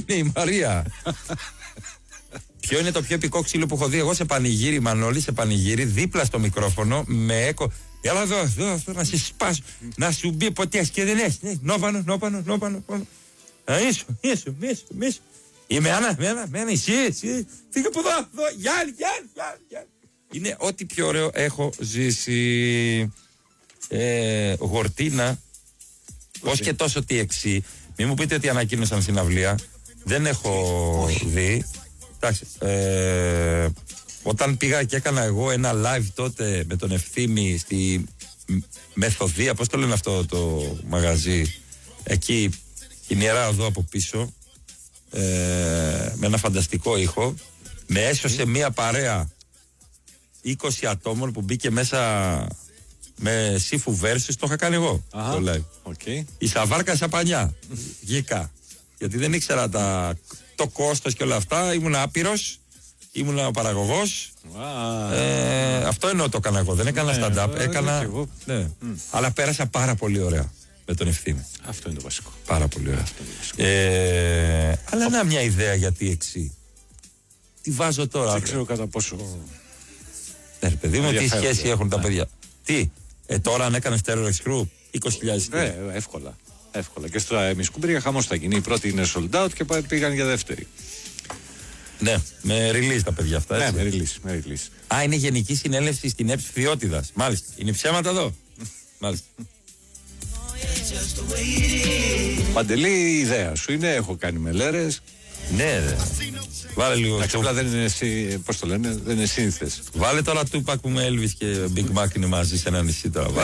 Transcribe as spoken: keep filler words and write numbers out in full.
είναι η Μαρία. Ποιο είναι το πιο επικό ξύλο που έχω δει εγώ σε πανηγύρι, Μανώλη, σε πανηγύρι, δίπλα στο μικρόφωνο, με έκο. Έλα εδώ, εδώ, εδώ, να σε σπάσω, να σου μπει ποτέ και δεν έχει. Νόπανο, νόπανο, νόπανο. Ίσο, ίσο, ίσο, ίσο. Είμαι ένα, με ένα, με ένα, εσύ, εσύ. Φύγε από εδώ, εδώ, Γιάννη, Γιάννη, Γιάννη. Είναι ό,τι πιο ωραίο έχω ζήσει. Ε, Γορτίνα, ως και τόσο τι εξή. Μην μου πείτε ότι ανακοίνωσαν συναυλία. Δεν έχω δει. Εντάξει, ε, όταν πήγα και έκανα εγώ ένα live τότε με τον Ευθύμη στη Μεθοδία, πώς το λένε αυτό το μαγαζί, εκεί την Ιερά Οδό από πίσω, ε, με ένα φανταστικό ήχο, με έσωσε μία παρέα είκοσι ατόμων που μπήκε μέσα με Σύφου Versus, το είχα κάνει εγώ. Αχα, το live. Okay. Η Σαβάρκα Σαπανιά, γήκα. Γιατί δεν ήξερα τα, το κόστος και όλα αυτά, ήμουν άπειρος, ήμουν ο παραγωγός. Wow. Ε, αυτό εννοώ το έκανα εγώ, δεν έκανα ναι, stand-up, έκανα, ναι. Mm. Αλλά πέρασα πάρα πολύ ωραία με τον Ευθύμη. Αυτό είναι το βασικό. Πάρα πολύ ωραία. Ε, αλλά να μια ιδέα γιατί εξή. Τι βάζω τώρα. Δεν ξέρω κατά πόσο. Ναι, παιδί μου, τι σχέση έχουν τα παιδιά. Τι, ε, τώρα αν έκανε Terror X Group, είκοσι χιλιάδες. Ναι, εύκολα. Εύκολα. Και στο Μισκούμπρια χαμός θα γίνει. Η πρώτη είναι sold out και πήγαν για δεύτερη. Ναι, με release τα παιδιά αυτά. Έτσι. Ναι, με release, με release. Α, είναι γενική συνέλευση στην ΕΠ Φιότητας. Μάλιστα. Είναι ψέματα εδώ. Μάλιστα. Παντελή, η ιδέα σου είναι, έχω κάνει μελέρες. Ναι, ρε. Βάλε λίγο. Εντάξει, απλά δεν είναι, πώς το λένε, δεν είναι σύνθες. Βάλε τώρα Tupac που με Elvis και Big Mac είναι μαζί σε ένα νησί τώρα.